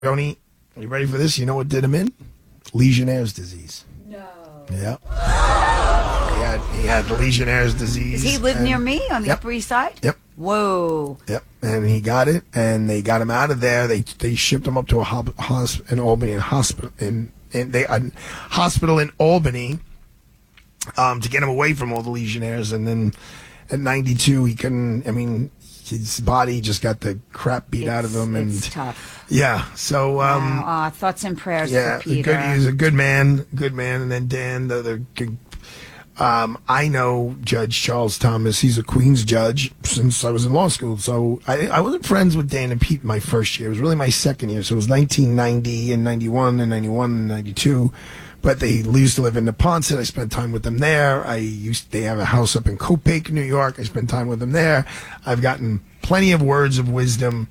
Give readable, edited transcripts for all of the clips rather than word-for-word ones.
Joni, are you ready for this? You know what did him in? Legionnaire's disease. No. Yeah. He had Legionnaire's disease. Does he live near me on the Yep. Upper East Side? Yep. Whoa. Yep. And he got it, and they got him out of there. They shipped him up to a in Albany, hospital in Albany, to get him away from all the Legionnaires. And then at 92, he couldn't. I mean, his body just got the crap beat out of him, and it's tough. Yeah. So thoughts and prayers yeah, for Peter. He's a good man, and then Dan, I know Judge Charles Thomas. He's a Queens judge since I was in law school. So I wasn't friends with Dan and Pete my first year. It was really my second year. So it was 1990 and 91 and 91 and 92. But they used to live in Neponset. I spent time with them there. They have a house up in Copake, New York. I spent time with them there. I've gotten plenty of words of wisdom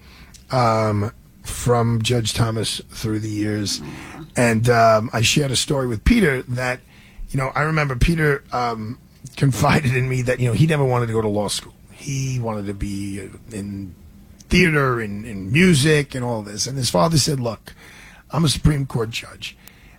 from Judge Thomas through the years. And I shared a story with Peter that, I remember Peter confided in me that, he never wanted to go to law school. He wanted to be in theater, in music, and all this. And his father said, look, I'm a Supreme Court judge.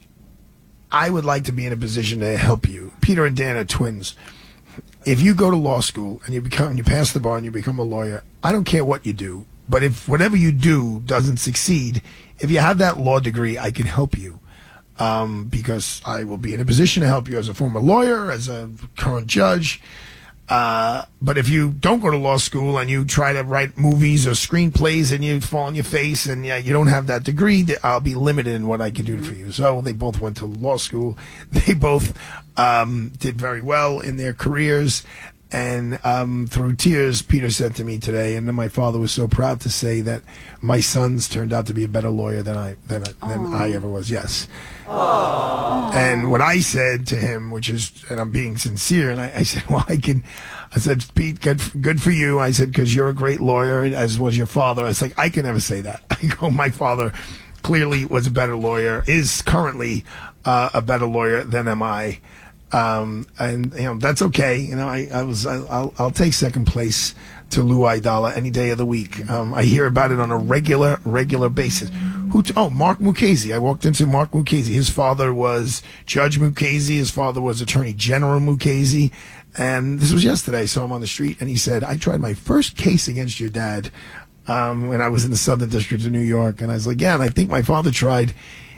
I would like to be in a position to help you. Peter and Dan are twins. If you go to law school and you pass the bar and you become a lawyer, I don't care what you do. But if whatever you do doesn't succeed, if you have that law degree, I can help you. Because I will be in a position to help you as a former lawyer, as a current judge. But if you don't go to law school and you try to write movies or screenplays and you fall on your face and you don't have that degree, I'll be limited in what I can do for you. So they both went to law school. They both did very well in their careers. And through tears, Peter said to me today, and then my father was so proud to say that my sons turned out to be a better lawyer than I ever was. Yes. Aww. And what I said to him, and I'm being sincere, and I said, well, I said, Pete, good for you. I said, because you're a great lawyer, as was your father. I was like, I can never say that. I go, my father clearly was a better lawyer, is currently a better lawyer than am I. And that's okay. I'll take second place to Lou Aidala any day of the week. I hear about it on a regular basis. Mark Mukasey. I walked into Mark Mukasey. His father was Judge Mukasey. His father was Attorney General Mukasey. And this was yesterday. I saw him on the street, and he said, I tried my first case against your dad when I was in the Southern District of New York. And I was like, yeah, and I think my father tried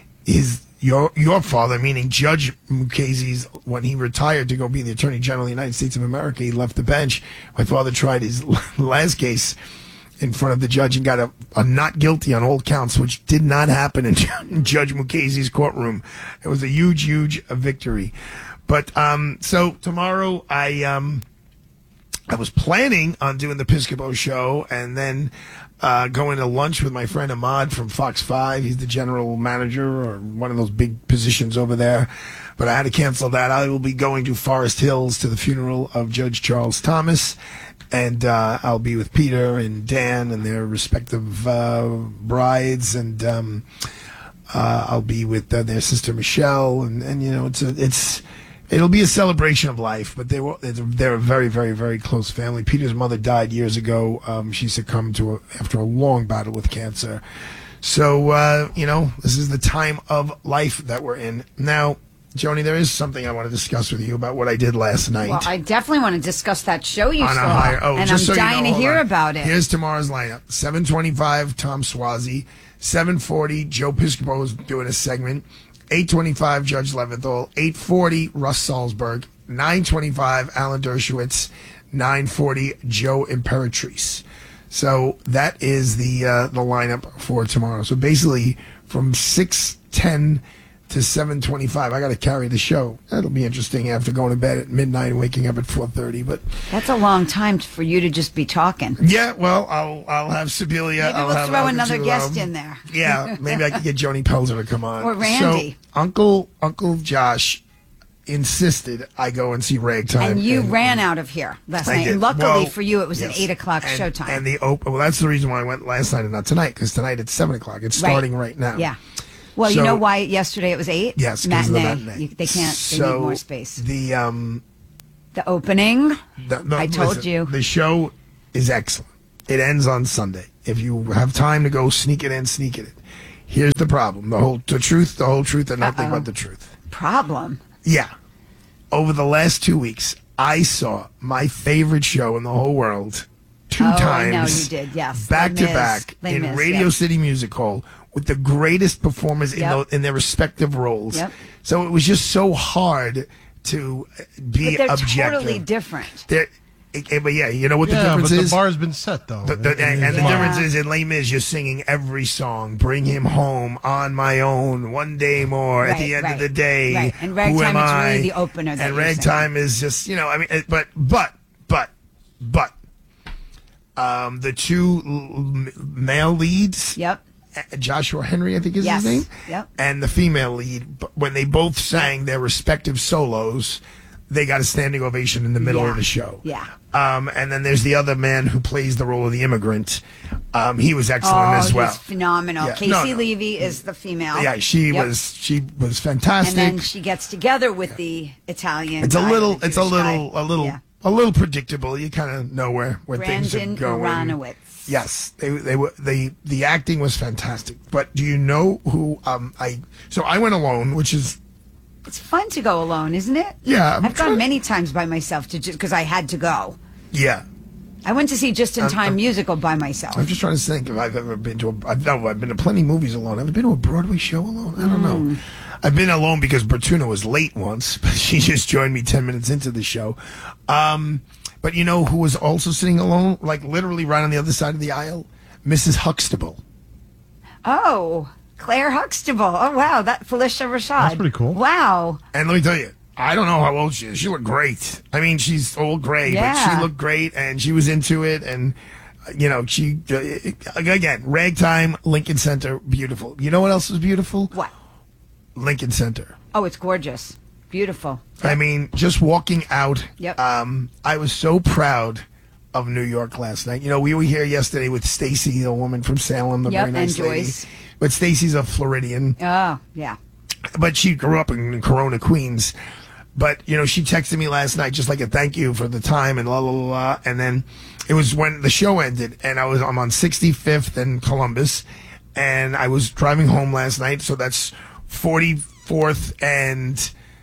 your father, meaning Judge Mukasey's, when he retired to go be the Attorney General of the United States of America, he left the bench. My father tried his last case in front of the judge and got a not guilty on all counts, which did not happen in Judge Mukasey's courtroom. It was a huge victory. But so tomorrow I was planning on doing the Piscopo show and then going to lunch with my friend Ahmad from Fox 5. He's the general manager or one of those big positions over there. But I had to cancel that. I will be going to Forest Hills to the funeral of Judge Charles Thomas. And I'll be with Peter and Dan and their respective brides. And I'll be with their sister Michelle. And it'll be a celebration of life, but they're a very, very, very close family. Peter's mother died years ago. She succumbed after a long battle with cancer. So, this is the time of life that we're in. Now, Joni, there is something I want to discuss with you about what I did last night. Well, I definitely want to discuss that show you saw, and I'm dying to hear about it. Here's tomorrow's lineup. 7:25, Tom Swazi. 7:40, Joe Piscopo is doing a segment. 8:25, Judge Leventhal. 8:40, Russ Salzberg. 9:25, Alan Dershowitz. 9:40, Joe Imperatrice. So that is the lineup for tomorrow. So basically, from 6:10 to 7:25, I got to carry the show. That'll be interesting after going to bed at midnight and waking up at 4:30. But that's a long time for you to just be talking. Yeah, well, I'll have Sibilia. Maybe we'll throw another guest in there. Yeah, maybe I could get Joni Pelzer to come on. Or Randy. So Uncle Josh insisted I go and see Ragtime. And you ran out of here last night. And luckily for you, it was an 8 o'clock showtime. And that's the reason why I went last night and not tonight, because tonight it's 7 o'clock. It's starting right now. Yeah. Well, you know why yesterday it was 8? Yes, because of the matinee. They can't. They need more space. The opening. I told you. The show is excellent. It ends on Sunday. If you have time to go, sneak it in, sneak it in. Here's the problem: the whole truth, and nothing but the truth. Problem. Yeah. Over the last 2 weeks, I saw my favorite show in the whole world two times. I know you did. Yes, back to back in Radio City Music Hall with the greatest performers in their respective roles. Yep. So it was just so hard to be but they're objective. Totally different. But yeah, you know what the difference is? The bar's been set, though. And the difference is in Les Mis, you're singing every song. Bring him home, On My Own, One Day More, At the End of the Day. Right. And Ragtime is really the opener. And Ragtime is just, I mean, but the two male leads. Yep. Joshua Henry, I think is his name. Yep. And the female lead, when they both sang their respective solos, they got a standing ovation in the middle of the show. Yeah. And then there's the other man who plays the role of the immigrant. He was excellent as well. He's phenomenal. Yeah. Casey Levy is the female. Yeah, she was fantastic. And then she gets together with the Italian. It's a little predictable. You kind of know where things are going. Brandon Uranowitz. Yes, the acting was fantastic. But do you know who So I went alone, which is. It's fun to go alone, isn't it? Yeah. I've gone many times by myself because I had to go. Yeah. I went to see Just in Time musical by myself. I'm just trying to think if I've ever been to I've been to plenty of movies alone. Have I been to a Broadway show alone? I don't know. I've been alone because Bertuna was late once, but she just joined me 10 minutes into the show. But you know who was also sitting alone, like literally right on the other side of the aisle? Mrs. Huxtable. Oh, Claire Huxtable. Oh, wow. Felicia Rashad. That's pretty cool. Wow. And let me tell you, I don't know how old she is. She looked great. I mean, she's old gray, but she looked great, and she was into it. And, she, again, Ragtime, Lincoln Center, beautiful. You know what else is beautiful? What? Lincoln Center. Oh, it's gorgeous. Beautiful. I mean, just walking out. Yep. I was so proud of New York last night. We were here yesterday with Stacy, the woman from Salem, the very nice and lady. Joyce. But Stacy's a Floridian. Oh, yeah. But she grew up in Corona, Queens. But, she texted me last night just like a thank you for the time and la, la, la, la. And then it was when the show ended, and I'm on 65th and Columbus, and I was driving home last night, so that's 44th and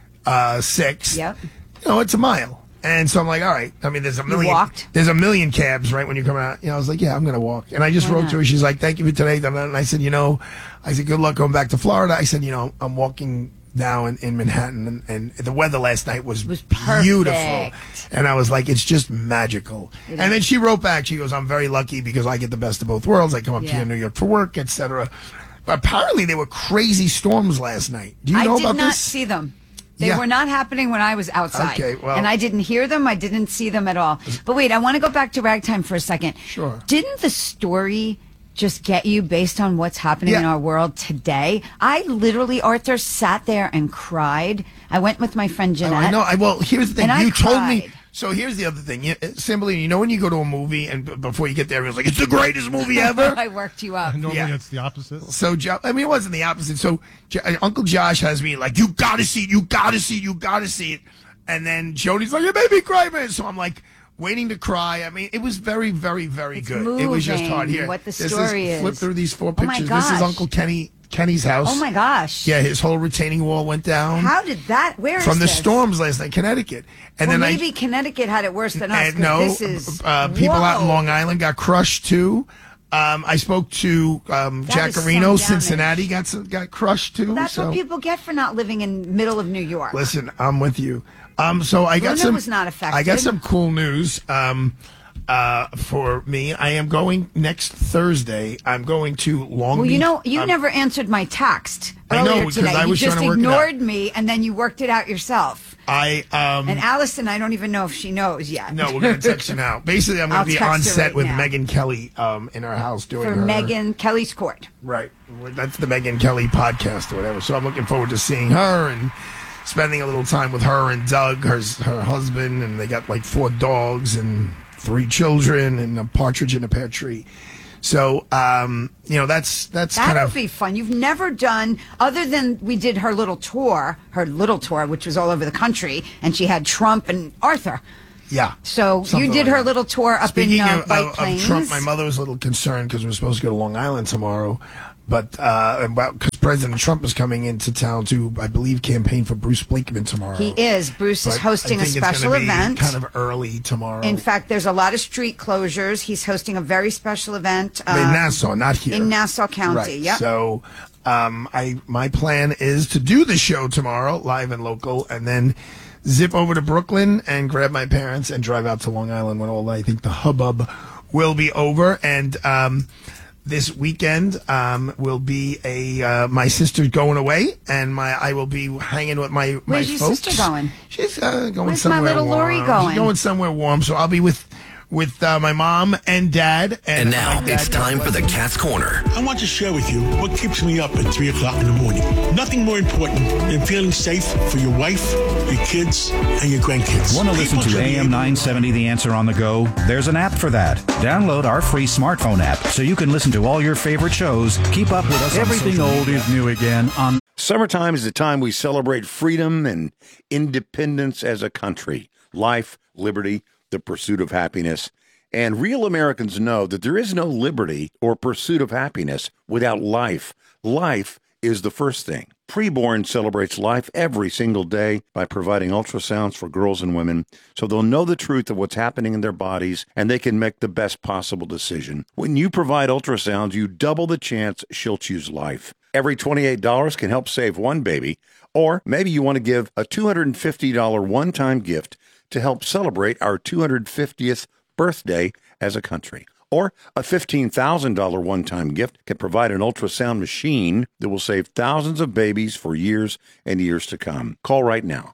6th. Yep. It's a mile. And so I'm like, all right. I mean, there's a million cabs right when you come out. I was like, yeah, I'm going to walk. And I just wrote to her. She's like, thank you for today. And I said, good luck going back to Florida. I said, I'm walking down in Manhattan, and the weather last night was beautiful. And I was like, it's just magical. And then she wrote back. She goes, I'm very lucky because I get the best of both worlds. I come up here in New York for work, etc. But apparently there were crazy storms last night. Do you know about this? I did not see them. They were not happening when I was outside. Okay, well. And I didn't hear them. I didn't see them at all. But wait, I want to go back to Ragtime for a second. Sure. Didn't the story just get you based on what's happening in our world today? I literally, Arthur, sat there and cried. I went with my friend Jeanette. I know. Well, here's the thing. And you told me. So here's the other thing. Simply, when you go to a movie and before you get there, everyone's like, it's the greatest movie ever. I worked you up. Normally it's the opposite. So, it wasn't the opposite. So Uncle Josh has me like, you got to see it, you got to see it, you got to see it. And then Joni's like, it made me cry, man. So I'm like, waiting to cry. I mean, it was very, very, very good. Moving, it was just hard. Here, what the story is. Flip through these 4 Oh my pictures. gosh. This is Uncle Kenny's house. Oh my gosh. Yeah, his whole retaining wall went down. How did that? Where is From the this? storms last night, Connecticut. And well, then maybe Connecticut had it worse than us. No, this is, people out in Long Island got crushed too. I spoke to Jack Areno. Cincinnati got crushed too. That's what people get for not living in the middle of New York. Listen, I'm with you. So I got Luna was not affected. I got some cool news. For me, I am going next Thursday. I'm going to Long Beach. Well, you never answered my text I know, earlier because today. I was you just trying to work it out. ignored me, and then you worked it out yourself. And Allison, I don't even know if she knows yet. No, we're going to text her now. Basically, I'm going to be on set with Megyn Kelly in her house doing for Megyn Kelly's Court. Right. That's the Megyn Kelly podcast or whatever. So I'm looking forward to seeing her and spending a little time with her and Doug, her husband, and they got like 4 dogs and 3 children and a partridge in a pear tree. So, that's kind of be fun. You've never done, other than we did her little tour, which was all over the country, and she had Trump and Arthur. Yeah. So you did her little tour up in White Plains. Of Trump, my mother was a little concerned because we're supposed to go to Long Island tomorrow. But because President Trump is coming into town to, I believe, campaign for Bruce Blakeman tomorrow. He is. Bruce is hosting a special event. Kind of early tomorrow. In fact, there's a lot of street closures. He's hosting a very special event in Nassau, not here. In Nassau County. Right. Yep. So, my plan is to do the show tomorrow, live and local, and then zip over to Brooklyn and grab my parents and drive out to Long Island when I think the hubbub will be over. And this weekend will be my sister's going away, and I will be hanging with my folks. Where's your sister going? She's going Where's somewhere my little warm. Lori going? She's going somewhere warm, so I'll be with my mom and dad. And now it's time for the Cat's Corner. I want to share with you what keeps me up at 3 o'clock in the morning. Nothing more important than feeling safe for your wife, your kids, and your grandkids. Want to listen to AM 970 The Answer on the go? There's an app for that. Download our free smartphone app so you can listen to all your favorite shows. Keep up with us. Everything old is new again on. Summertime is the time we celebrate freedom and independence as a country. Life, liberty, the pursuit of happiness. And real Americans know that there is no liberty or pursuit of happiness without life. Life is the first thing. Preborn celebrates life every single day by providing ultrasounds for girls and women so they'll know the truth of what's happening in their bodies and they can make the best possible decision. When you provide ultrasounds, you double the chance she'll choose life. Every $28 can help save one baby, or maybe you want to give a $250 one-time gift to help celebrate our 250th birthday as a country. Or a $15,000 one-time gift can provide an ultrasound machine that will save thousands of babies for years and years to come. Call right now,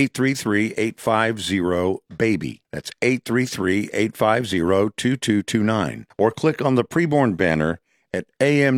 833-850-BABY. That's 833-850-2229. Or click on the preborn banner at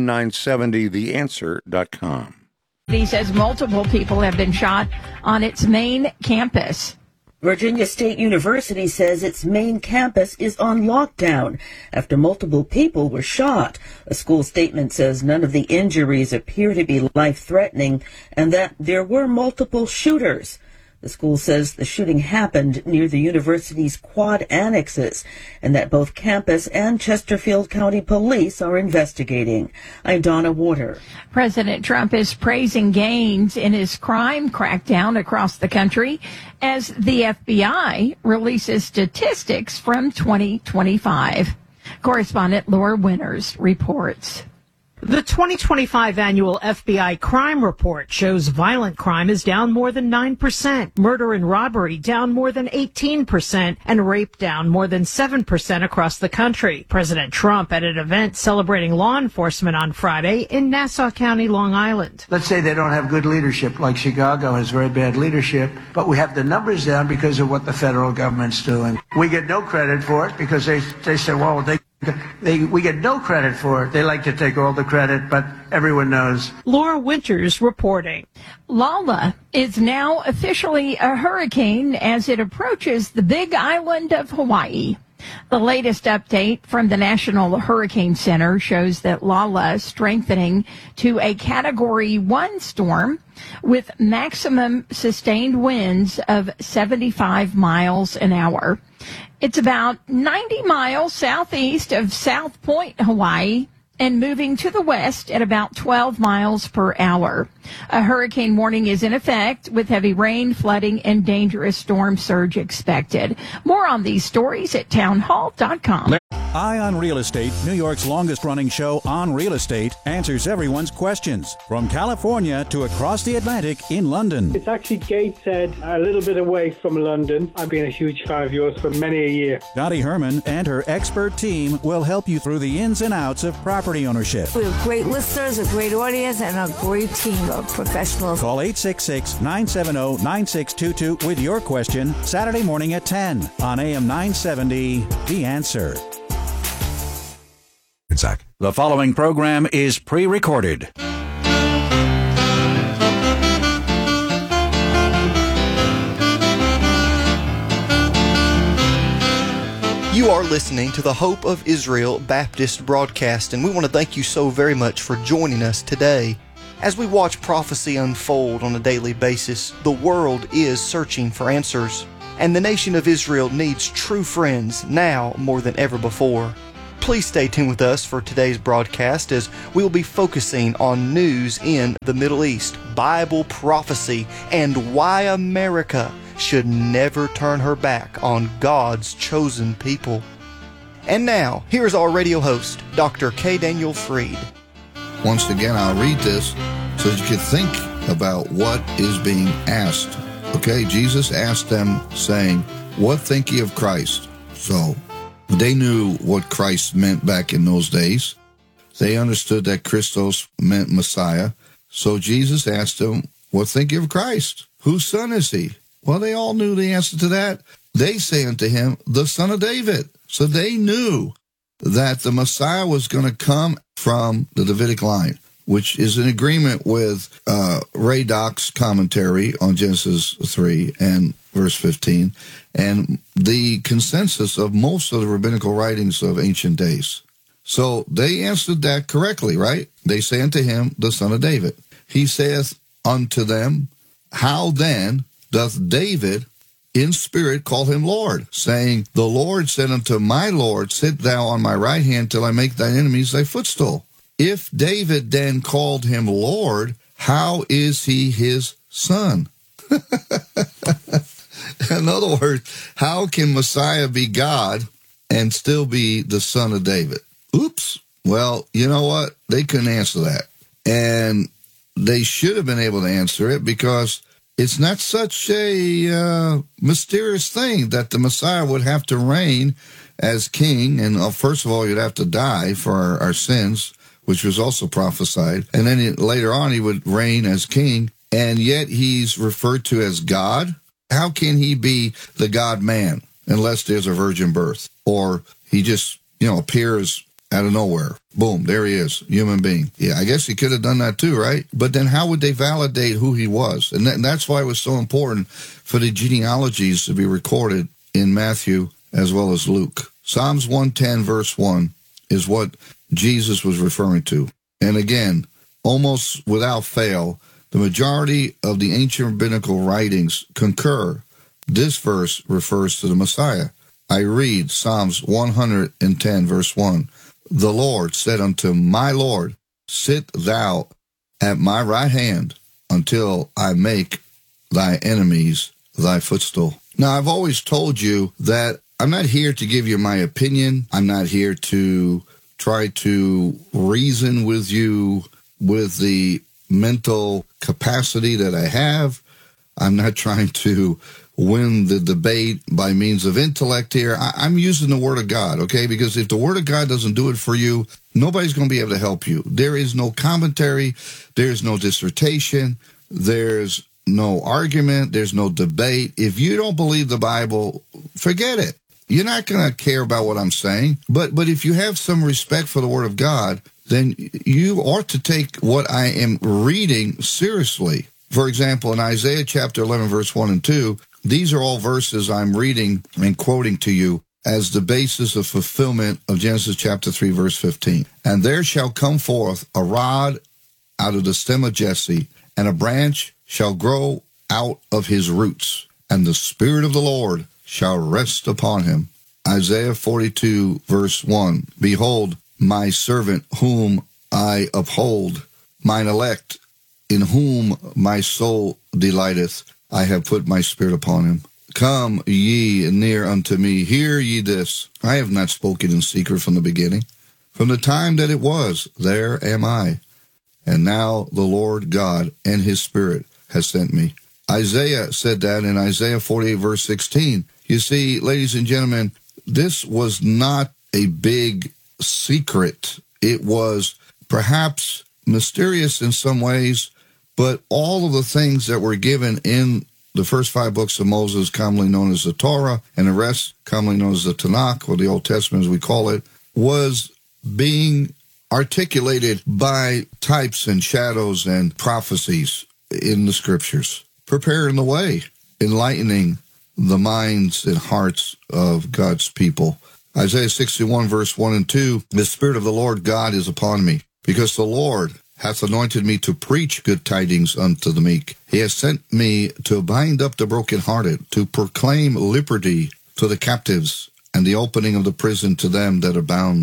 am970theanswer.com. He says multiple people have been shot on its main campus. Virginia State University says its main campus is on lockdown after multiple people were shot. A school statement says none of the injuries appear to be life-threatening and that there were multiple shooters. The school says the shooting happened near the university's quad annexes and that both campus and Chesterfield County Police are investigating. I'm Donna Warder. President Trump is praising gains in his crime crackdown across the country as the FBI releases statistics from 2025. Correspondent Laura Winters reports. The 2025 annual FBI crime report shows violent crime is down more than 9%, murder and robbery down more than 18%, and rape down more than 7% across the country. President Trump at an event celebrating law enforcement on Friday in Nassau County, Long Island. Let's say they don't have good leadership, like Chicago has very bad leadership, but we have the numbers down because of what the federal government's doing. We get no credit for it because they say, well, we get no credit for it. They like to take all the credit, but everyone knows. Laura Winters reporting. Lala is now officially a hurricane as it approaches the Big Island of Hawaii. The latest update from the National Hurricane Center shows that Lala is strengthening to a Category 1 storm with maximum sustained winds of 75 miles an hour. It's about 90 miles southeast of South Point, Hawaii, and moving to the west at about 12 miles per hour. A hurricane warning is in effect with heavy rain, flooding, and dangerous storm surge expected. More on these stories at townhall.com. Eye on Real Estate, New York's longest-running show on real estate, answers everyone's questions. From California to across the Atlantic in London. It's actually Gateshead, a little bit away from London. I've been a huge fan of yours for many a year. Dottie Herman and her expert team will help you through the ins and outs of property ownership. We have great listeners, a great audience, and a great team of professionals. Call 866-970-9622 with your question Saturday morning at 10 on AM 970, The Answer. Zach. The following program is pre-recorded. You are listening to the Hope of Israel Baptist broadcast, and we want to thank you so very much for joining us today. As we watch prophecy unfold on a daily basis, the world is searching for answers, and the nation of Israel needs true friends now more than ever before. Please stay tuned with us for today's broadcast as we will be focusing on news in the Middle East, Bible prophecy, and why America should never turn her back on God's chosen people. And now, here's our radio host, Dr. K. Daniel Fried. Once again, I'll read this so that you can think about what is being asked. Okay, Jesus asked them, saying, "What think ye of Christ?" So, they knew what Christ meant back in those days. They understood that Christos meant Messiah. So Jesus asked them, "What think ye of Christ? Whose son is he?" Well, they all knew the answer to that. They say unto him, "The son of David." So they knew that the Messiah was going to come from the Davidic line, which is in agreement with Ray Doc's commentary on Genesis 3 and verse 15, and the consensus of most of the rabbinical writings of ancient days. So they answered that correctly, right? They say unto him, "The son of David." He saith unto them, "How then doth David in spirit call him Lord, saying, The Lord said unto my Lord, Sit thou on my right hand till I make thine enemies thy footstool." If David then called him Lord, how is he his son? In other words, how can Messiah be God and still be the son of David? Oops. Well, you know what? They couldn't answer that. And they should have been able to answer it because it's not such a mysterious thing that the Messiah would have to reign as king. And first of all, you'd have to die for our sins, which was also prophesied. And then later on, he would reign as king. And yet he's referred to as God. How can he be the God-man unless there's a virgin birth? Or he just, appears out of nowhere. Boom, there he is, human being. Yeah, I guess he could have done that too, right? But then how would they validate who he was? And that's why it was so important for the genealogies to be recorded in Matthew as well as Luke. Psalms 110 verse 1 is what Jesus was referring to. And again, almost without fail, the majority of the ancient rabbinical writings concur. This verse refers to the Messiah. I read Psalms 110 verse 1. The Lord said unto my Lord, Sit thou at my right hand until I make thy enemies thy footstool. Now, I've always told you that I'm not here to give you my opinion. I'm not here to try to reason with you with the mental capacity that I have. I'm not trying to win the debate by means of intellect here. I'm using the Word of God, okay? Because if the Word of God doesn't do it for you, nobody's going to be able to help you. There is no commentary. There's no dissertation. There's no argument. There's no debate. If you don't believe the Bible, forget it. You're not going to care about what I'm saying. But if you have some respect for the Word of God, then you ought to take what I am reading seriously. For example, in Isaiah chapter 11, verse 1 and 2, these are all verses I'm reading and quoting to you as the basis of fulfillment of Genesis chapter 3, verse 15. And there shall come forth a rod out of the stem of Jesse, and a branch shall grow out of his roots, and the Spirit of the Lord shall rest upon him. Isaiah 42, verse 1. Behold, my servant whom I uphold, mine elect, in whom my soul delighteth. I have put my spirit upon him. Come ye near unto me, hear ye this. I have not spoken in secret from the beginning. From the time that it was, there am I. And now the Lord God and his Spirit has sent me. Isaiah said that in Isaiah 48, verse 16. You see, ladies and gentlemen, this was not a big secret. It was perhaps mysterious in some ways, but all of the things that were given in the first 5 books of Moses, commonly known as the Torah, and the rest, commonly known as the Tanakh, or the Old Testament as we call it, was being articulated by types and shadows and prophecies in the Scriptures, preparing the way, enlightening the minds and hearts of God's people. Isaiah 61, verse 1 and 2, the Spirit of the Lord God is upon me, because the Lord hath anointed me to preach good tidings unto the meek. He has sent me to bind up the brokenhearted, to proclaim liberty to the captives, and the opening of the prison to them that are bound,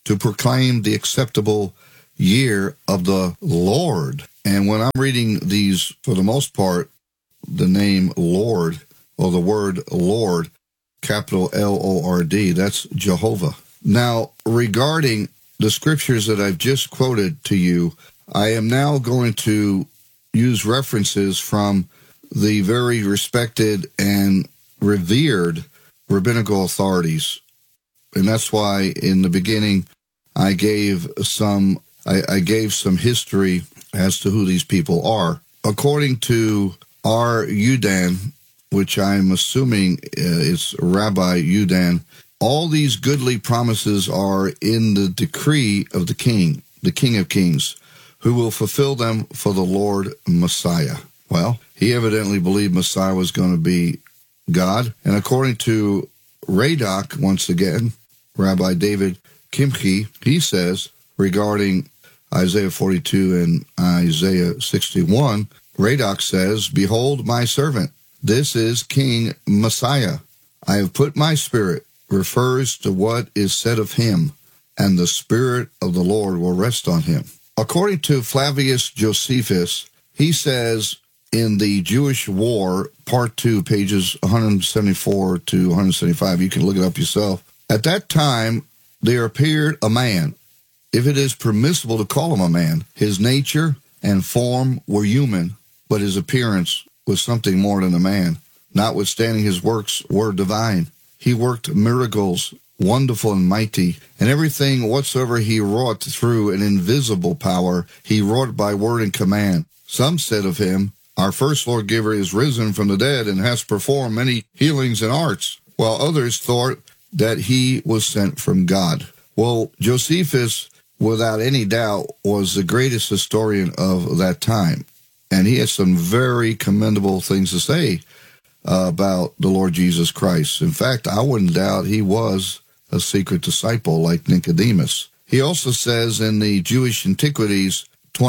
to proclaim the acceptable year of the Lord. And when I'm reading these, for the most part, the name Lord, or the word Lord, capital L-O-R-D, that's Jehovah. Now, regarding the scriptures that I've just quoted to you, I am now going to use references from the very respected and revered rabbinical authorities. And that's why in the beginning I gave some history as to who these people are. According to R. Yudan, which I'm assuming is Rabbi Yudan, all these goodly promises are in the decree of the King of Kings, who will fulfill them for the Lord Messiah. Well, he evidently believed Messiah was going to be God. And according to Radak, once again, Rabbi David Kimchi, he says regarding Isaiah 42 and Isaiah 61, Radak says, "Behold my servant, this is King Messiah. I have put my spirit," refers to what is said of him, "and the Spirit of the Lord will rest on him." According to Flavius Josephus, he says in the Jewish War, Part 2, pages 174 to 175, you can look it up yourself, "At that time there appeared a man, if it is permissible to call him a man. His nature and form were human, but his appearance was something more than a man. Notwithstanding his works were divine. He worked miracles, wonderful and mighty, and everything whatsoever he wrought through an invisible power, he wrought by word and command. Some said of him, Our first Lord Giver is risen from the dead and has performed many healings and arts, while others thought that he was sent from God." Well, Josephus, without any doubt, was the greatest historian of that time, and he has some very commendable things to say about the Lord Jesus Christ. In fact, I wouldn't doubt he was a secret disciple like Nicodemus. He also says in the Jewish Antiquities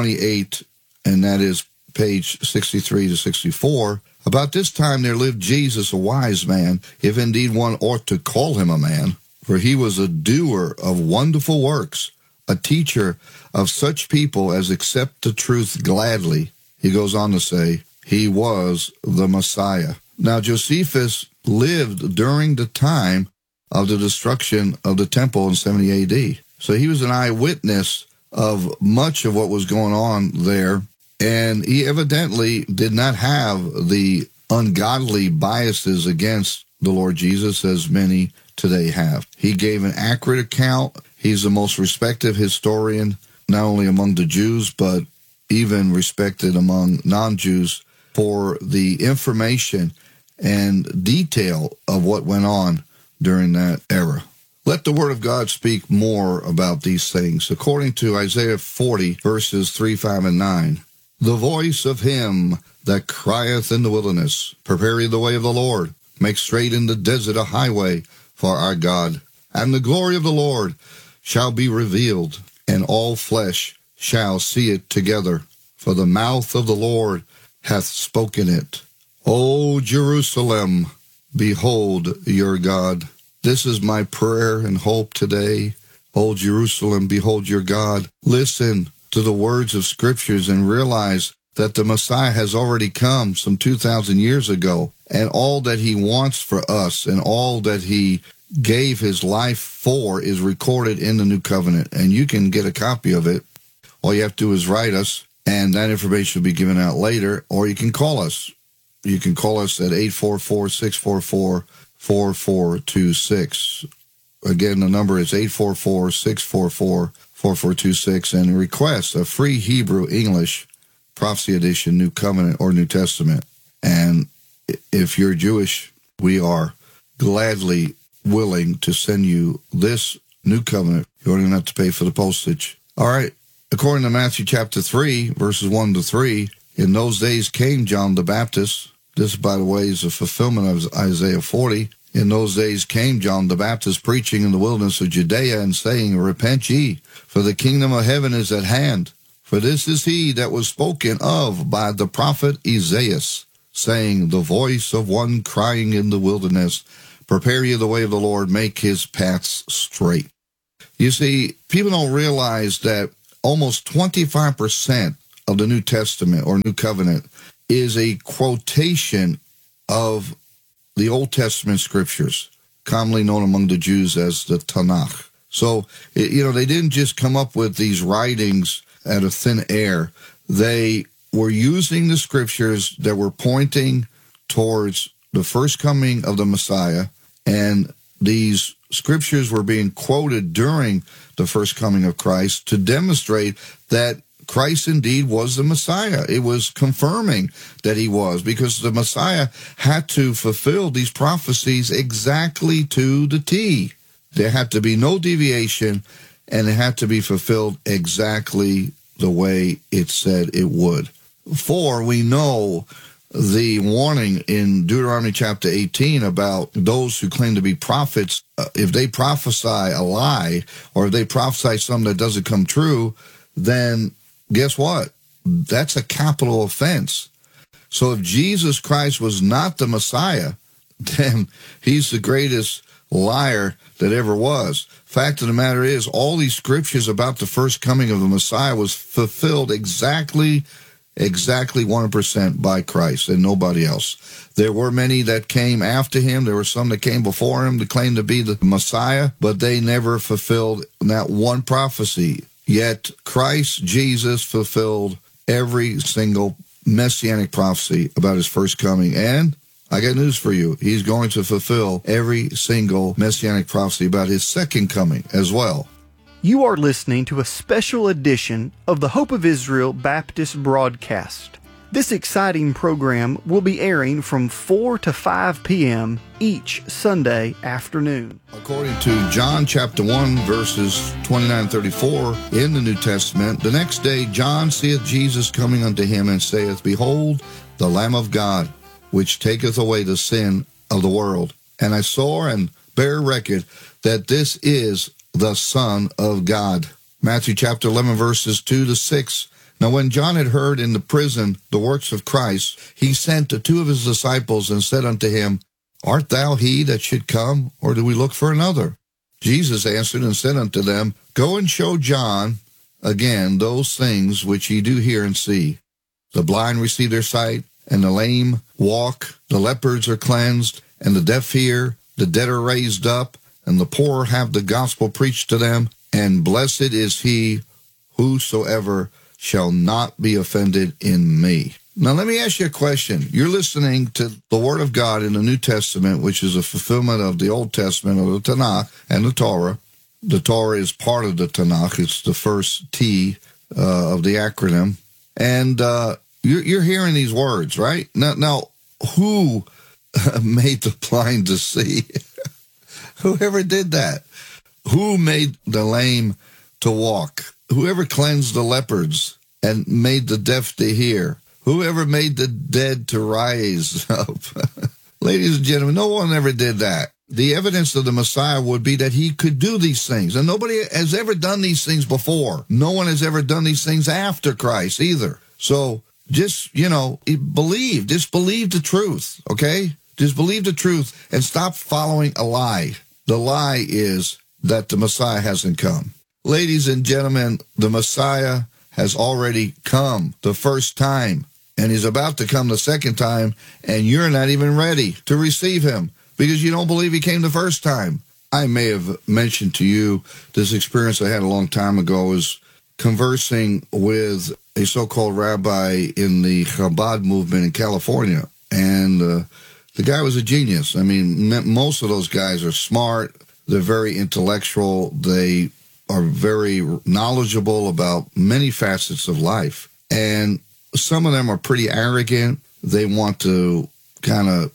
28, and that is page 63 to 64, "About this time there lived Jesus, a wise man, if indeed one ought to call him a man, for he was a doer of wonderful works, a teacher of such people as accept the truth gladly." He goes on to say, he was the Messiah. Now, Josephus lived during the time of the destruction of the temple in 70 AD. So he was an eyewitness of much of what was going on there. And he evidently did not have the ungodly biases against the Lord Jesus as many today have. He gave an accurate account. He's the most respected historian, not only among the Jews, but even respected among non-Jews for the information and detail of what went on during that era. Let the Word of God speak more about these things. According to Isaiah 40, verses 3, 5, and 9, "The voice of him that crieth in the wilderness, prepare ye the way of the Lord, make straight in the desert a highway for our God. And the glory of the Lord shall be revealed, and all flesh shall see it together, for the mouth of the Lord hath spoken it. O Jerusalem, behold your God." This is my prayer and hope today. O Jerusalem, behold your God. Listen to the words of scriptures and realize that the Messiah has already come some 2,000 years ago, and all that he wants for us and all that he gave his life for is recorded in the New Covenant, and you can get a copy of it. All you have to do is write us, and that information will be given out later, or you can call us. You can call us at 844-644-4426. Again, the number is 844-644-4426, and request a free Hebrew English Prophecy Edition, New Covenant or New Testament. And if you're Jewish, we are gladly willing to send you this New Covenant. You don't even have to pay for the postage. All right. According to Matthew chapter 3, verses 1 to 3, "In those days came John the Baptist." This, by the way, is a fulfillment of Isaiah 40. "In those days came John the Baptist, preaching in the wilderness of Judea, and saying, Repent ye, for the kingdom of heaven is at hand. For this is he that was spoken of by the prophet Isaiah, saying, The voice of one crying in the wilderness, Prepare ye the way of the Lord, make his paths straight." You see, people don't realize that almost 25% of the New Testament or New Covenant is a quotation of the Old Testament scriptures, commonly known among the Jews as the Tanakh. So, they didn't just come up with these writings out of thin air. They were using the scriptures that were pointing towards the first coming of the Messiah, and these scriptures were being quoted during the first coming of Christ to demonstrate that Christ indeed was the Messiah. It was confirming that he was, because the Messiah had to fulfill these prophecies exactly to the T. There had to be no deviation, and it had to be fulfilled exactly the way it said it would. For we know the warning in Deuteronomy chapter 18 about those who claim to be prophets, if they prophesy a lie, or if they prophesy something that doesn't come true, then guess what? That's a capital offense. So if Jesus Christ was not the Messiah, then he's the greatest liar that ever was. Fact of the matter is, all these scriptures about the first coming of the Messiah was fulfilled exactly 100% by Christ and nobody else. There were many that came after him. There were some that came before him to claim to be the Messiah, but they never fulfilled that one prophecy. Yet Christ Jesus fulfilled every single messianic prophecy about his first coming. And I got news for you. He's going to fulfill every single messianic prophecy about his second coming as well. You are listening to a special edition of the Hope of Israel Baptist broadcast. This exciting program will be airing from 4 to 5 p.m. each Sunday afternoon. According to John chapter 1, verses 29-34 in the New Testament, the next day John seeth Jesus coming unto him and saith, Behold, the Lamb of God, which taketh away the sin of the world. And I saw and bear record that this is the Son of God. Matthew chapter 11, verses 2-6. Now when John had heard in the prison the works of Christ, he sent to two of his disciples and said unto him, Art thou he that should come, or do we look for another? Jesus answered and said unto them, Go and show John again those things which ye do hear and see. The blind receive their sight, and the lame walk, the lepers are cleansed, and the deaf hear, the dead are raised up, and the poor have the gospel preached to them, and blessed is he whosoever shall not be offended in me. Now let me ask you a question. You're listening to the Word of God in the New Testament, which is a fulfillment of the Old Testament, or the Tanakh and the Torah. The Torah is part of the Tanakh. It's the first T of the acronym. And you're hearing these words, right? Now who made the blind to see? Whoever did that? Who made the lame to walk? Whoever cleansed the lepers and made the deaf to hear? Whoever made the dead to rise up? Ladies and gentlemen, no one ever did that. The evidence of the Messiah would be that he could do these things. And nobody has ever done these things before. No one has ever done these things after Christ either. So just, believe. Just believe the truth, okay? Just believe the truth and stop following a lie. The lie is that the Messiah hasn't come. Ladies and gentlemen, the Messiah has already come the first time, and he's about to come the second time, and you're not even ready to receive him because you don't believe he came the first time. I may have mentioned to you this experience I had a long time ago. I was conversing with a so-called rabbi in the Chabad movement in California, and the guy was a genius. I mean, most of those guys are smart. They're very intellectual. They are very knowledgeable about many facets of life. And some of them are pretty arrogant. They want to kind of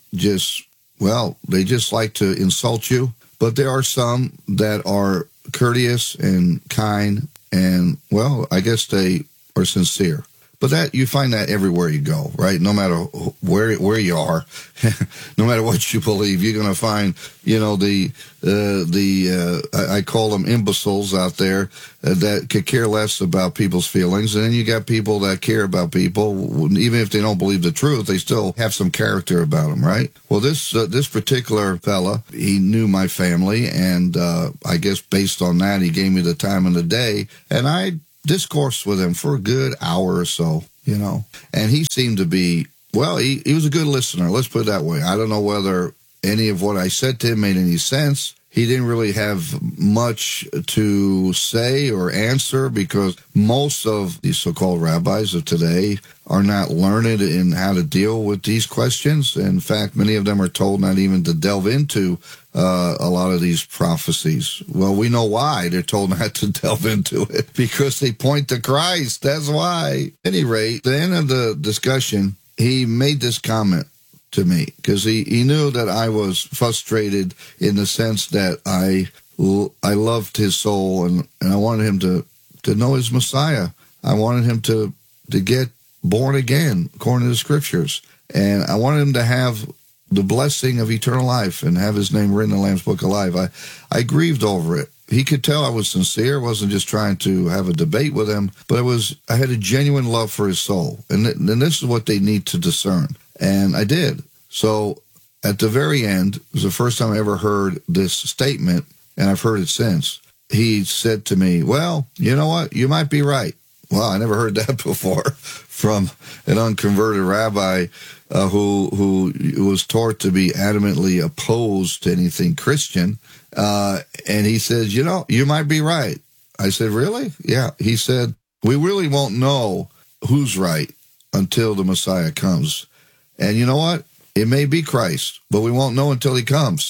they just like to insult you. But there are some that are courteous and kind and, I guess they are sincere. But that you find that everywhere you go, right? No matter where you are, no matter what you believe, you're going to find, I call them imbeciles out there that could care less about people's feelings. And then you got people that care about people, even if they don't believe the truth, they still have some character about them, right? Well, this particular fella, he knew my family, and I guess based on that, he gave me the time of the day, and I discoursed with him for a good hour or so, and he seemed to be, well, he was a good listener. Let's put it that way. I don't know whether any of what I said to him made any sense. He didn't really have much to say or answer because most of these so-called rabbis of today are not learned in how to deal with these questions. In fact, many of them are told not even to delve into a lot of these prophecies. Well, we know why they're told not to delve into it, because they point to Christ. That's why. At any rate, at the end of the discussion, he made this comment to me because he knew that I was frustrated in the sense that I loved his soul and I wanted him to know his Messiah. I wanted him to get born again, according to the scriptures. And I wanted him to have the blessing of eternal life and have his name written in the Lamb's Book of Life. I grieved over it. He could tell I was sincere. I wasn't just trying to have a debate with him, but I had a genuine love for his soul. And this is what they need to discern. And I did. So at the very end, it was the first time I ever heard this statement, and I've heard it since. He said to me, well, you know what? You might be right. Well, I never heard that before from an unconverted rabbi who was taught to be adamantly opposed to anything Christian. And he says, you might be right. I said, really? Yeah. He said, we really won't know who's right until the Messiah comes. And you know what? It may be Christ, but we won't know until he comes.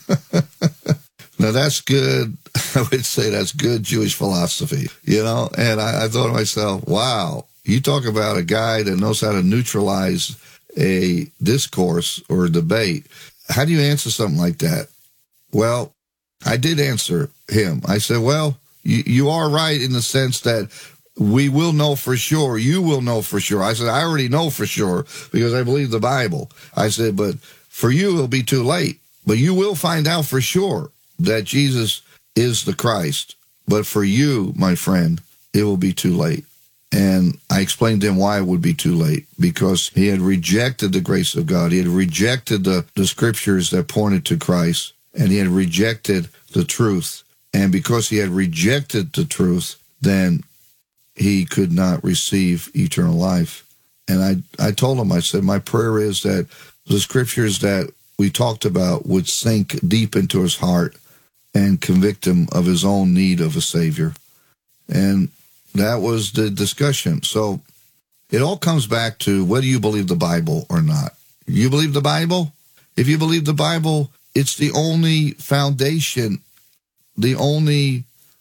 Now, that's good. I would say that's good Jewish philosophy, And I thought to myself, wow, you talk about a guy that knows how to neutralize a discourse or a debate. How do you answer something like that? Well, I did answer him. I said, well, you are right in the sense that we will know for sure. You will know for sure. I said, I already know for sure because I believe the Bible. I said, but for you, it'll be too late. But you will find out for sure that Jesus is the Christ. But for you, my friend, it will be too late. And I explained to him why it would be too late, because he had rejected the grace of God. He had rejected the scriptures that pointed to Christ, and he had rejected the truth. And because he had rejected the truth, then he could not receive eternal life. And I told him, I said, my prayer is that the scriptures that we talked about would sink deep into his heart and convict him of his own need of a Savior. And that was the discussion. So it all comes back to whether you believe the Bible or not. You believe the Bible? If you believe the Bible, it's the only foundation, the only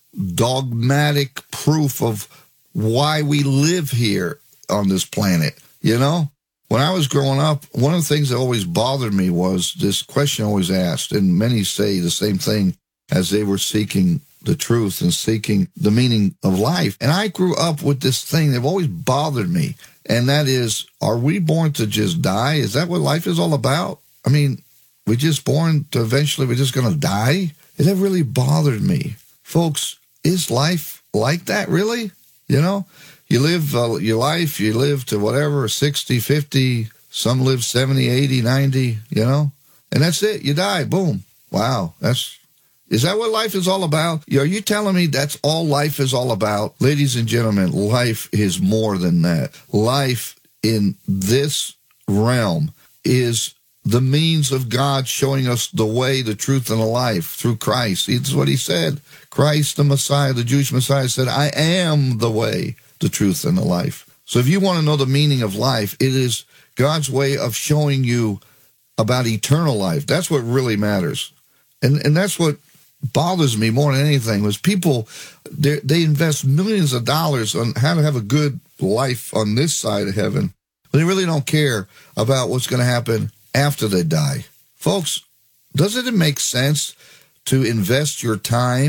dogmatic proof of why we live here on this planet. When I was growing up, one of the things that always bothered me was this question always asked, and many say the same thing as they were seeking the truth and seeking the meaning of life. And I grew up with this thing that always bothered me, and that is, are we born to just die? Is that what life is all about? I mean, we're just born to eventually we're just going to die? And that really bothered me. Folks, is life like that, really? You live your life, you live to whatever, 60, 50, some live 70, 80, 90, and that's it. You die, boom. Wow, is that what life is all about? Are you telling me that's all life is all about? Ladies and gentlemen, life is more than that. Life in this realm is the means of God showing us the way, the truth, and the life through Christ. It's what he said. Christ, the Messiah, the Jewish Messiah, said, I am the way, the truth, and the life. So if you want to know the meaning of life, it is God's way of showing you about eternal life. That's what really matters. And that's what bothers me more than anything was people, they invest millions of dollars on how to have a good life on this side of heaven. But they really don't care about what's going to happen after they die. Folks, doesn't it make sense to invest your time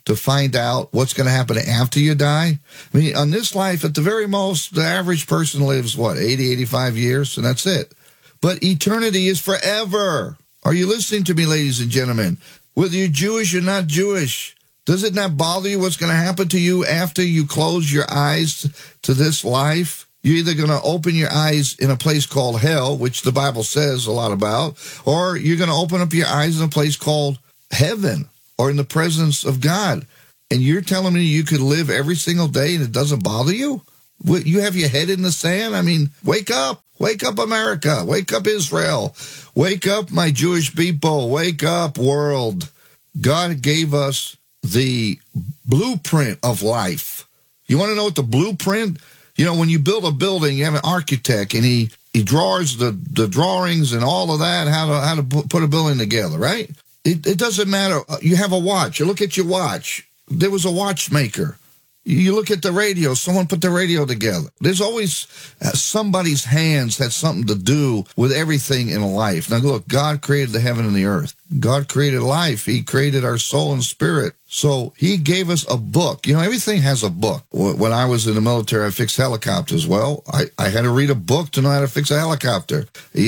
to find out what's going to happen after you die? I mean, on this life, at the very most, the average person lives, 80, 85 years, and that's it. But eternity is forever. Are you listening to me, ladies and gentlemen? Whether you're Jewish or not Jewish, does it not bother you what's going to happen to you after you close your eyes to this life? You're either going to open your eyes in a place called hell, which the Bible says a lot about, or you're going to open up your eyes in a place called heaven or in the presence of God. And you're telling me you could live every single day and it doesn't bother you? You have your head in the sand? I mean, wake up. Wake up, America. Wake up, Israel. Wake up, my Jewish people. Wake up, world. God gave us the blueprint of life. You want to know what the blueprint? You know, when you build a building, you have an architect, and he draws the drawings and all of that, how to put a building together, right? It doesn't matter. You have a watch. You look at your watch. There was a watchmaker. You look at the radio. Someone put the radio together. There's always somebody's hands had something to do with everything in life. Now, look, God created the heaven and the earth. God created life. He created our soul and spirit. So he gave us a book. You know, everything has a book. When I was in the military, I fixed helicopters. Well, I had to read a book to know how to fix a helicopter.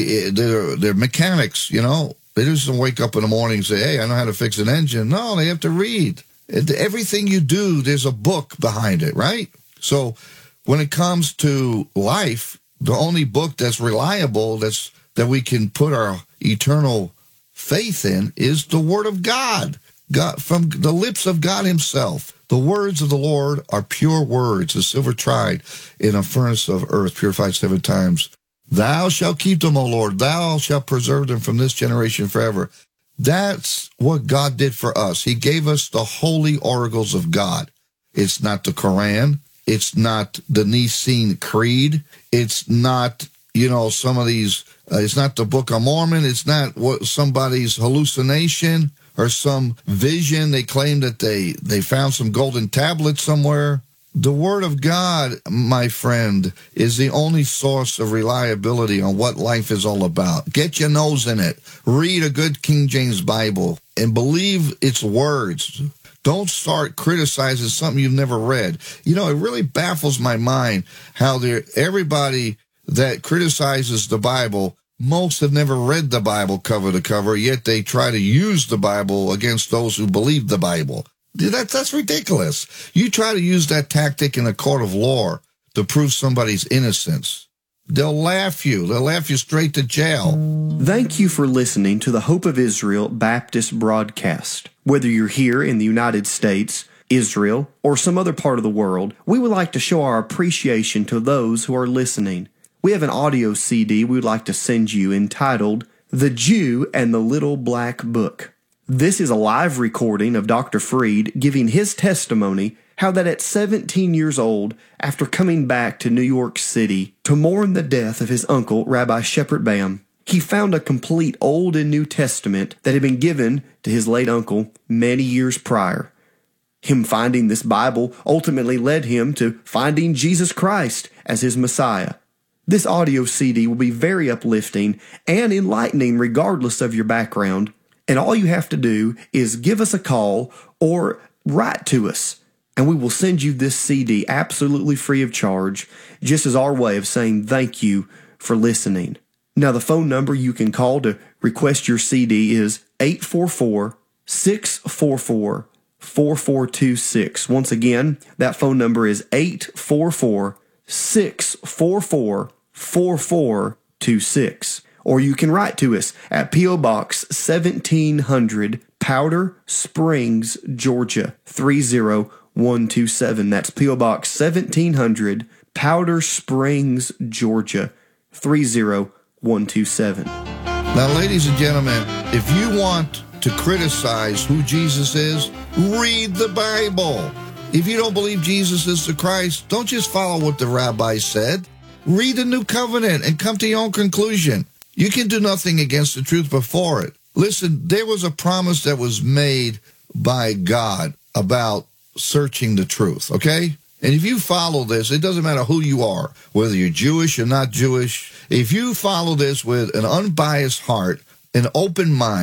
They're mechanics, you know. They just don't wake up in the morning and say, hey, I know how to fix an engine. No, they have to read. Everything you do, there's a book behind it, right? So when it comes to life, the only book that's reliable, that we can put our eternal faith in, is the Word of God. God, from the lips of God himself. The words of the Lord are pure words, as silver tried in a furnace of earth, purified 7 times. Thou shalt keep them, O Lord. Thou shalt preserve them from this generation forever. That's what God did for us. He gave us the holy oracles of God. It's not the Quran. It's not the Nicene Creed. It's not, some of these, it's not the Book of Mormon. It's not somebody's hallucination or some vision. They claim that they found some golden tablets somewhere. The Word of God, my friend, is the only source of reliability on what life is all about. Get your nose in it. Read a good King James Bible and believe its words. Don't start criticizing something you've never read. It really baffles my mind how everybody that criticizes the Bible, most have never read the Bible cover to cover, yet they try to use the Bible against those who believe the Bible. That's ridiculous. You try to use that tactic in a court of law to prove somebody's innocence. They'll laugh you. They'll laugh you straight to jail. Thank you for listening to the Hope of Israel Baptist broadcast. Whether you're here in the United States, Israel, or some other part of the world, we would like to show our appreciation to those who are listening. We have an audio CD we would like to send you entitled The Jew and the Little Black Book. This is a live recording of Dr. Freed giving his testimony how that at 17 years old, after coming back to New York City to mourn the death of his uncle, Rabbi Shepard Bam, he found a complete Old and New Testament that had been given to his late uncle many years prior. Him finding this Bible ultimately led him to finding Jesus Christ as his Messiah. This audio CD will be very uplifting and enlightening regardless of your background. And all you have to do is give us a call or write to us, and we will send you this CD absolutely free of charge, just as our way of saying thank you for listening. Now, the phone number you can call to request your CD is 844-644-4426. Once again, that phone number is 844-644-4426. Or you can write to us at P.O. Box 1700, Powder Springs, Georgia, 30127. That's P.O. Box 1700, Powder Springs, Georgia, 30127. Now, ladies and gentlemen, if you want to criticize who Jesus is, read the Bible. If you don't believe Jesus is the Christ, don't just follow what the rabbi said. Read the New Covenant and come to your own conclusion. You can do nothing against the truth before it. Listen, there was a promise that was made by God about searching the truth, okay? And if you follow this, it doesn't matter who you are, whether you're Jewish or not Jewish. If you follow this with an unbiased heart, an open mind,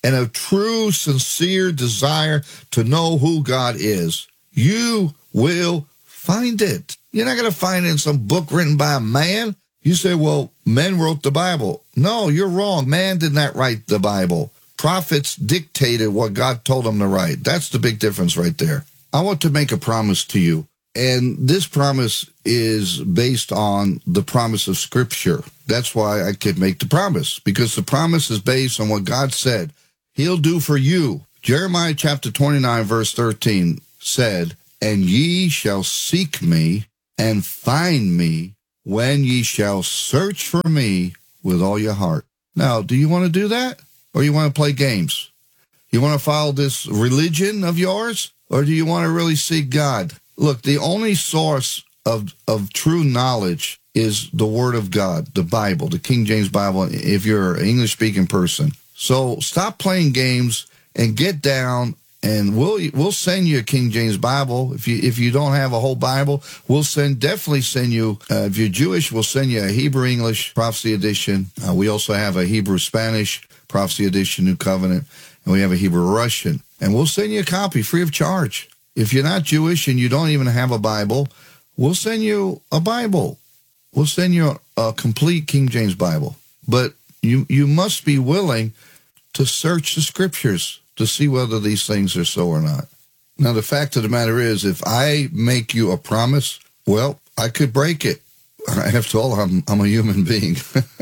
and a true, sincere desire to know who God is, you will find it. You're not going to find it in some book written by a man. You say, well, men wrote the Bible. No, you're wrong. Man did not write the Bible. Prophets dictated what God told them to write. That's the big difference right there. I want to make a promise to you. And this promise is based on the promise of Scripture. That's why I could make the promise, because the promise is based on what God said He'll do for you. Jeremiah chapter 29, verse 13 said, and ye shall seek me and find me when ye shall search for me with all your heart. Now, do you want to do that? Or you want to play games? You want to follow this religion of yours? Or do you want to really seek God? Look, the only source of true knowledge is the Word of God, the Bible, the King James Bible, if you're an English-speaking person. So stop playing games and get down, and we'll send you a King James Bible. If you don't have a whole Bible, we'll definitely send you, if you're Jewish, we'll send you a Hebrew English Prophecy Edition. We also have a Hebrew Spanish Prophecy Edition, New Covenant, and we have a Hebrew Russian. And we'll send you a copy free of charge. If you're not Jewish and you don't even have a Bible, we'll send you a Bible. We'll send you a complete King James Bible. But you must be willing to search the Scriptures to see whether these things are so or not. Now, the fact of the matter is, if I make you a promise, well, I could break it. After all, I'm a human being.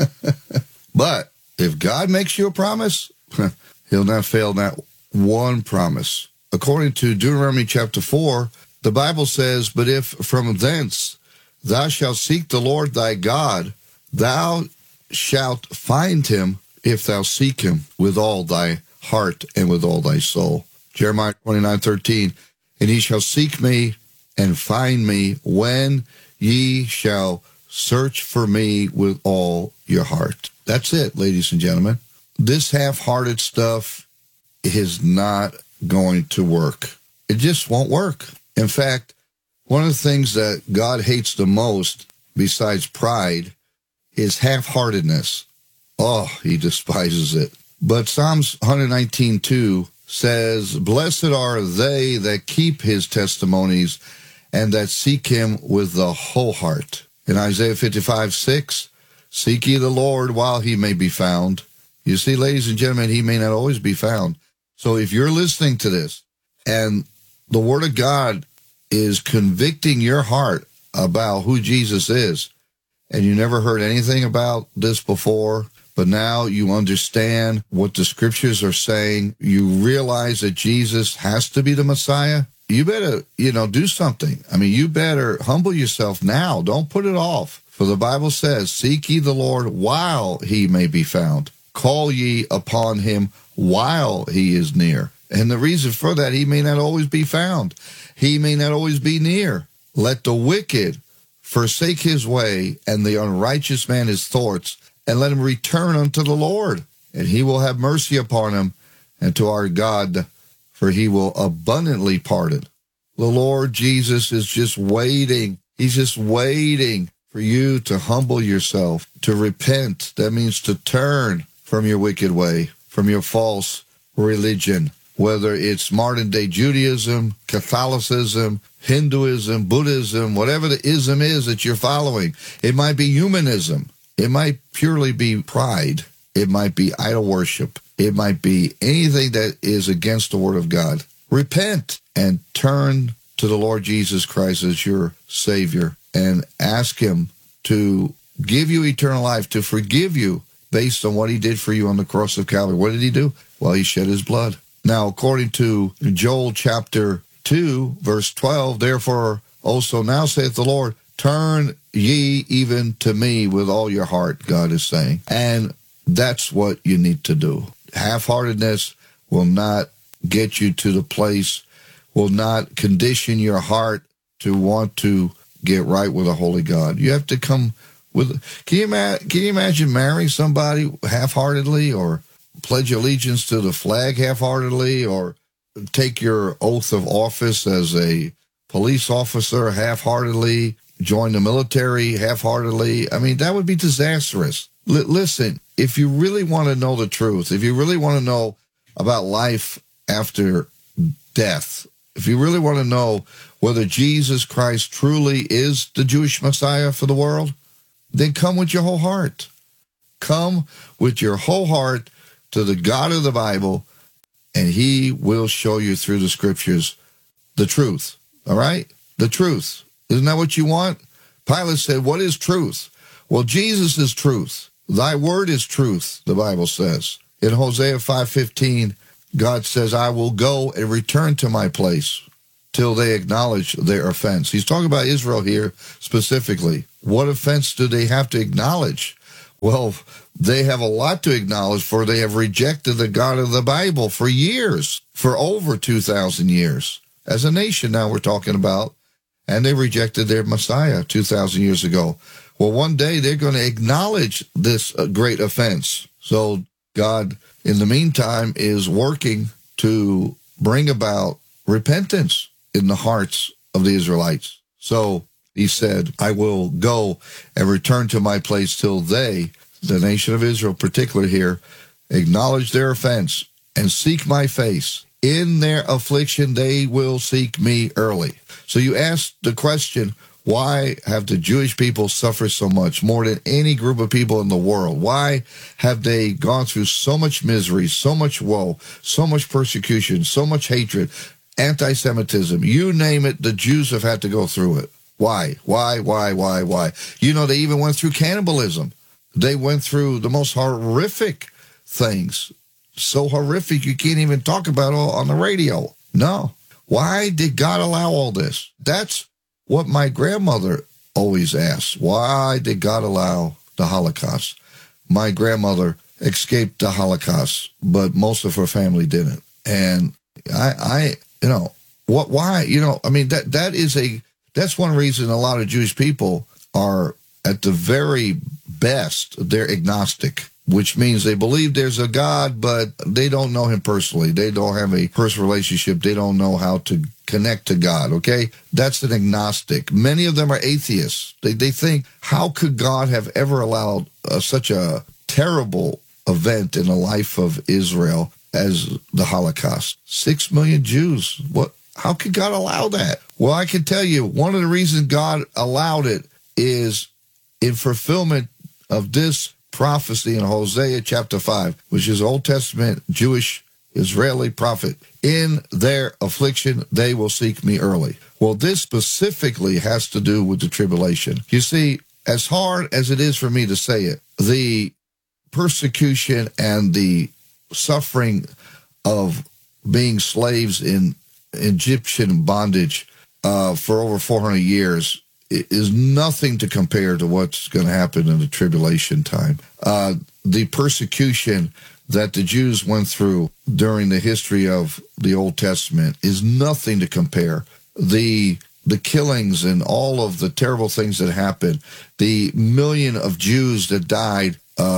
But if God makes you a promise, He'll not fail not one promise. According to Deuteronomy chapter 4, the Bible says, but if from thence thou shalt seek the Lord thy God, thou shalt find him if thou seek him with all thy heart and with all thy soul. Jeremiah 29:13, and ye shall seek me and find me when ye shall search for me with all your heart. That's it, ladies and gentlemen. This half-hearted stuff is not going to work. It just won't work. In fact, one of the things that God hates the most, besides pride, is half-heartedness. Oh, He despises it. But Psalms 119:2 says, blessed are they that keep His testimonies and that seek Him with the whole heart. In Isaiah 55:6, seek ye the Lord while He may be found. You see, ladies and gentlemen, He may not always be found. So if you're listening to this and the Word of God is convicting your heart about who Jesus is, and you never heard anything about this before, but now you understand what the Scriptures are saying, you realize that Jesus has to be the Messiah, you better, do something. I mean, you better humble yourself now. Don't put it off. For the Bible says, seek ye the Lord while He may be found. Call ye upon Him while He is near. And the reason for that, He may not always be found. He may not always be near. Let the wicked forsake his way, and the unrighteous man his thoughts, and let him return unto the Lord, and He will have mercy upon him, and to our God, for He will abundantly pardon. The Lord Jesus is just waiting. He's just waiting for you to humble yourself, to repent. That means to turn from your wicked way, from your false religion, whether it's modern-day Judaism, Catholicism, Hinduism, Buddhism, whatever the ism is that you're following. It might be humanism. It might purely be pride. It might be idol worship. It might be anything that is against the Word of God. Repent and turn to the Lord Jesus Christ as your Savior and ask Him to give you eternal life, to forgive you based on what He did for you on the cross of Calvary. What did He do? Well, He shed His blood. Now, according to Joel chapter 2, verse 12, therefore also now saith the Lord, turn ye even to me with all your heart, God is saying. And that's what you need to do. Half-heartedness will not get you to the place, will not condition your heart to want to get right with a holy God. You have to come with... Can you imagine marrying somebody half-heartedly, or pledge allegiance to the flag half-heartedly, or take your oath of office as a police officer half-heartedly, join the military half-heartedly? I mean, that would be disastrous. Listen, if you really want to know the truth, if you really want to know about life after death, if you really want to know whether Jesus Christ truly is the Jewish Messiah for the world, then come with your whole heart. Come with your whole heart to the God of the Bible, and he will show you through the scriptures the truth. All right? The truth. Isn't that what you want? Pilate said, what is truth? Well, Jesus is truth. Thy word is truth, the Bible says. In Hosea 5:15, God says, I will go and return to my place till they acknowledge their offense. He's talking about Israel here specifically. What offense do they have to acknowledge? Well, they have a lot to acknowledge, for they have rejected the God of the Bible for years, for over 2,000 years. As a nation now we're talking about, and they rejected their Messiah 2,000 years ago. Well, one day they're going to acknowledge this great offense. So God, in the meantime, is working to bring about repentance in the hearts of the Israelites. So he said, I will go and return to my place till they, the nation of Israel particularly here, acknowledge their offense and seek my face. In their affliction, they will seek me early. So you ask the question, why have the Jewish people suffered so much, more than any group of people in the world? Why have they gone through so much misery, so much woe, so much persecution, so much hatred, anti-Semitism? You name it, the Jews have had to go through it. Why? Why? You know, they even went through cannibalism. They went through the most horrific things. So horrific you can't even talk about it on the radio. No. Why did God allow all this? That's what my grandmother always asked. Why did God allow the Holocaust? My grandmother escaped the Holocaust, but most of her family didn't. And I why? That's one reason a lot of Jewish people are, at the very best, they're agnostic, which means they believe there's a God, but they don't know him personally. They don't have a personal relationship. They don't know how to connect to God, okay? That's an agnostic. Many of them are atheists. They think, how could God have ever allowed such a terrible event in the life of Israel as the Holocaust? 6 million Jews. What? How could God allow that? Well, I can tell you, one of the reasons God allowed it is in fulfillment of this prophecy in Hosea chapter 5, which is Old Testament Jewish Israeli prophet. In their affliction, they will seek me early. Well, this specifically has to do with the tribulation. You see, as hard as it is for me to say it, the persecution and the suffering of being slaves in Egyptian bondage for over 400 years is nothing to compare to what's going to happen in the tribulation time. The persecution that the Jews went through during the history of the Old Testament is nothing to compare. The killings and all of the terrible things that happened, the million of Jews that died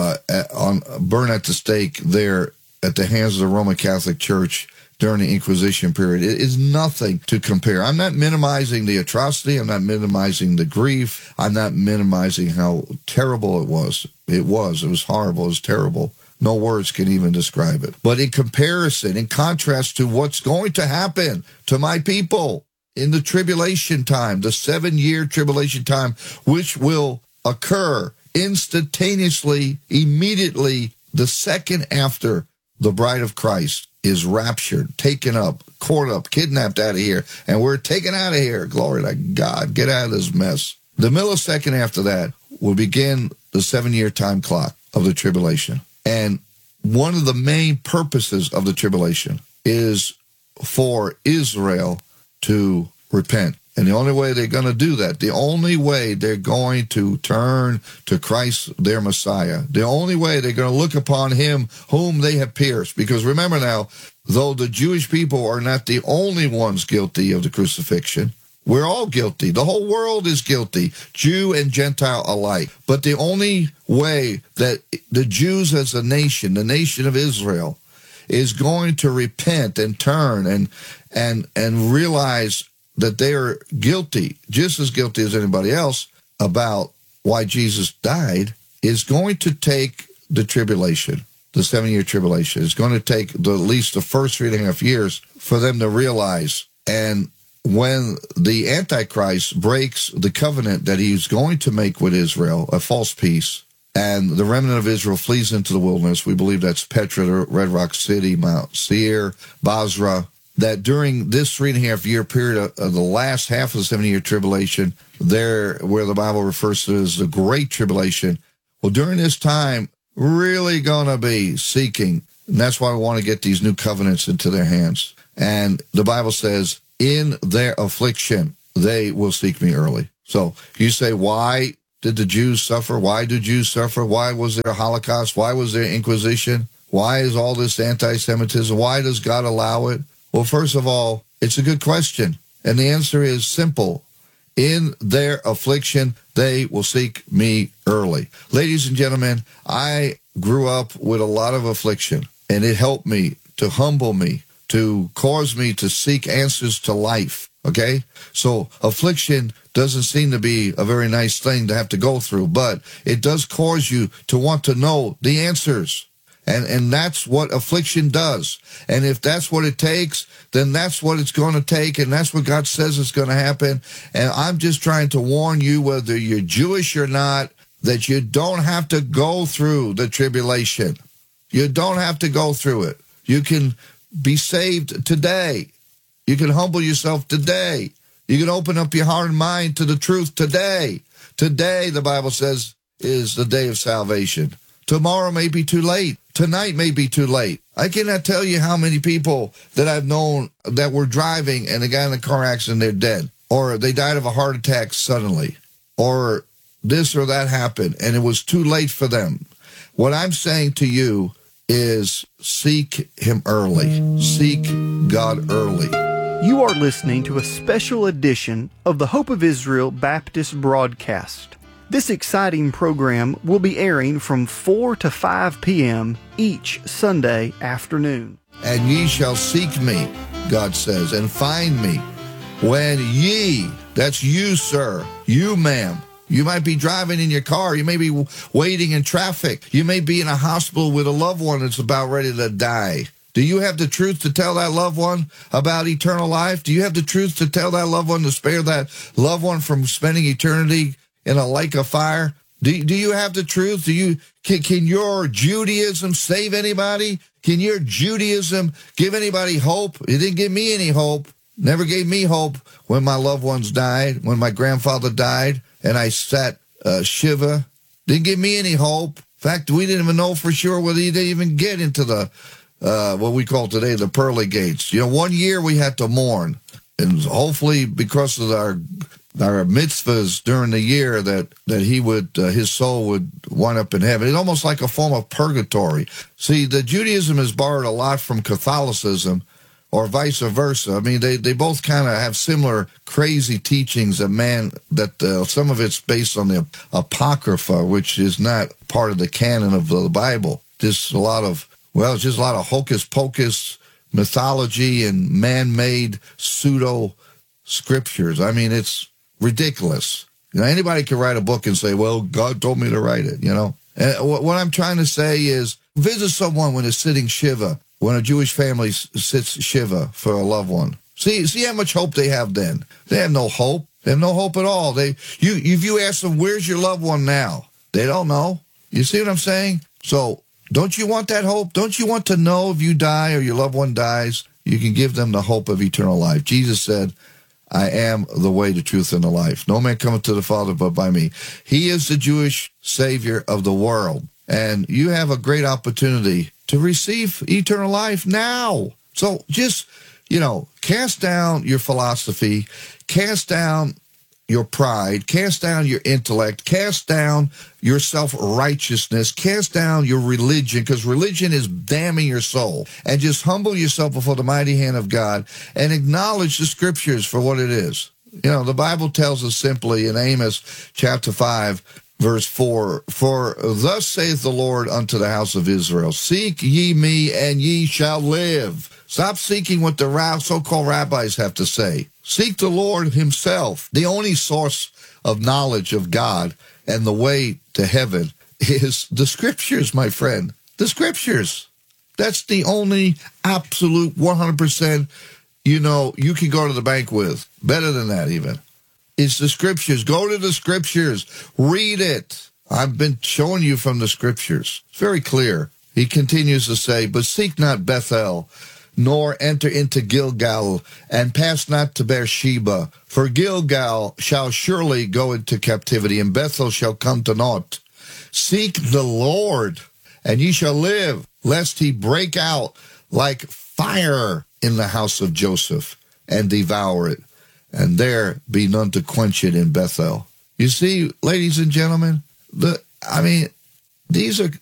burned at the stake there at the hands of the Roman Catholic Church during the Inquisition period. It is nothing to compare. I'm not minimizing the atrocity. I'm not minimizing the grief. I'm not minimizing how terrible it was. It was horrible. It was terrible. No words can even describe it. But in comparison, in contrast to what's going to happen to my people in the tribulation time, the 7-year tribulation time, which will occur instantaneously, immediately, the second after the bride of Christ is raptured, taken up, caught up, kidnapped out of here, and we're taken out of here. Glory to God. Get out of this mess. The millisecond after that will begin the 7-year time clock of the tribulation. And one of the main purposes of the tribulation is for Israel to repent. And the only way they're going to do that, the only way they're going to turn to Christ, their Messiah, the only way they're going to look upon him whom they have pierced. Because remember now, though the Jewish people are not the only ones guilty of the crucifixion, we're all guilty. The whole world is guilty, Jew and Gentile alike. But the only way that the Jews as a nation, the nation of Israel, is going to repent and turn and realize that they are guilty, just as guilty as anybody else, about why Jesus died, is going to take the tribulation. the 7-year tribulation. It's going to take at least the first 3.5 years for them to realize. And when the Antichrist breaks the covenant that he's going to make with Israel, a false peace, and the remnant of Israel flees into the wilderness, we believe that's Petra, Red Rock City, Mount Seir, Basra, that during this 3.5 year period of the last half of the 7-year tribulation, there where the Bible refers to as the Great Tribulation, well, during this time, really going to be seeking. And that's why we want to get these new covenants into their hands. And the Bible says, in their affliction, they will seek me early. So you say, why did the Jews suffer? Why do Jews suffer? Why was there a Holocaust? Why was there Inquisition? Why is all this anti-Semitism? Why does God allow it? Well, first of all, it's a good question. And the answer is simple. In their affliction, they will seek me early. Ladies and gentlemen, I grew up with a lot of affliction, and it helped me to humble me, to cause me to seek answers to life, okay? So affliction doesn't seem to be a very nice thing to have to go through, but it does cause you to want to know the answers. And that's what affliction does. And if that's what it takes, then that's what it's going to take, and that's what God says is going to happen. And I'm just trying to warn you, whether you're Jewish or not, that you don't have to go through the tribulation. You don't have to go through it. You can be saved today. You can humble yourself today. You can open up your heart and mind to the truth today. Today, the Bible says, is the day of salvation. Tomorrow may be too late. Tonight may be too late. I cannot tell you how many people that I've known that were driving and they got in a car accident, they're dead. Or they died of a heart attack suddenly. Or this or that happened and it was too late for them. What I'm saying to you is seek him early. Seek God early. You are listening to a special edition of the Hope of Israel Baptist broadcast. This exciting program will be airing from 4 to 5 p.m. each Sunday afternoon. And ye shall seek me, God says, and find me. When ye, that's you, sir, you, ma'am. You might be driving in your car. You may be waiting in traffic. You may be in a hospital with a loved one that's about ready to die. Do you have the truth to tell that loved one about eternal life? Do you have the truth to tell that loved one to spare that loved one from spending eternity in a lake of fire? Do you have the truth? Can your Judaism save anybody? Can your Judaism give anybody hope? It didn't give me any hope. Never gave me hope when my loved ones died, when my grandfather died, and I sat Shiva. Didn't give me any hope. In fact, we didn't even know for sure whether he'd even get into the, what we call today, the pearly gates. 1 year we had to mourn. And hopefully because of our mitzvahs during the year that he would, his soul would wind up in heaven. It's almost like a form of purgatory. See, the Judaism has borrowed a lot from Catholicism, or vice versa. I mean, they both kind of have similar crazy teachings that some of it's based on the Apocrypha, which is not part of the canon of the Bible. Just a lot of hocus pocus mythology and man-made pseudo scriptures. I mean, it's ridiculous. Anybody can write a book and say, well, God told me to write it, And what I'm trying to say is, visit someone when they're sitting Shiva, when a Jewish family sits Shiva for a loved one. See how much hope they have then. They have no hope. They have no hope at all. If you ask them, where's your loved one now? They don't know. You see what I'm saying? So don't you want that hope? Don't you want to know if you die or your loved one dies, you can give them the hope of eternal life? Jesus said, I am the way, the truth, and the life. No man cometh to the Father but by me. He is the Jewish Savior of the world. And you have a great opportunity to receive eternal life now. So just, cast down your philosophy, cast down your pride, cast down your intellect, cast down your self-righteousness, cast down your religion, because religion is damning your soul, and just humble yourself before the mighty hand of God and acknowledge the scriptures for what it is. The Bible tells us simply in Amos chapter 5, Verse 4, for thus saith the Lord unto the house of Israel, seek ye me, and ye shall live. Stop seeking what the so-called rabbis have to say. Seek the Lord himself. The only source of knowledge of God and the way to heaven is the scriptures, my friend. The scriptures. That's the only absolute 100%, you can go to the bank with. Better than that, even. It's the scriptures. Go to the scriptures. Read it. I've been showing you from the scriptures. It's very clear. He continues to say, but seek not Bethel, nor enter into Gilgal, and pass not to Beersheba. For Gilgal shall surely go into captivity, and Bethel shall come to naught. Seek the Lord, and ye shall live, lest he break out like fire in the house of Joseph, and devour it, and there be none to quench it in Bethel. You see, ladies and gentlemen, these are